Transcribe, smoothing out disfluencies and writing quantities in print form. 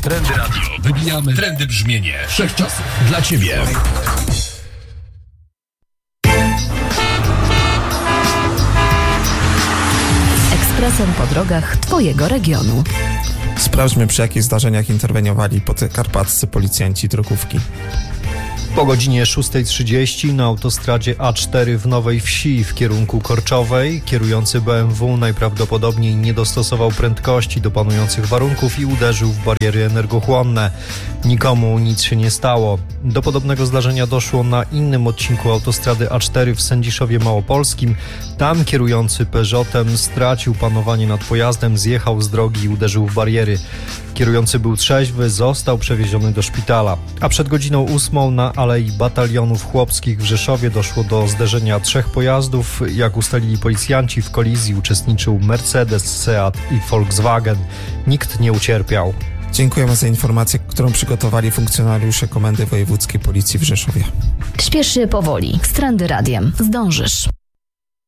Trendy Radio. Wybijamy trendy brzmienie wszechczasów dla Ciebie. Ekspresem po drogach Twojego regionu. Sprawdźmy, przy jakich zdarzeniach interweniowali podkarpaccy policjanci drogówki. Po godzinie 6:30 na autostradzie A4 w Nowej Wsi w kierunku Korczowej kierujący BMW najprawdopodobniej nie dostosował prędkości do panujących warunków i uderzył w bariery energochłonne. Nikomu nic się nie stało. Do podobnego zdarzenia doszło na innym odcinku autostrady A4 w Sędziszowie Małopolskim. Tam kierujący Peugeotem stracił panowanie nad pojazdem, zjechał z drogi i uderzył w bariery. Kierujący był trzeźwy, został przewieziony do szpitala. A przed godziną 8 na Alei Batalionów Chłopskich w Rzeszowie doszło do zderzenia 3 pojazdów. Jak ustalili policjanci, w kolizji uczestniczył Mercedes, Seat i Volkswagen. Nikt nie ucierpiał. Dziękujemy za informację, którą przygotowali funkcjonariusze Komendy Wojewódzkiej Policji w Rzeszowie. Śpiesz się powoli. Z Trendy Radiem zdążysz.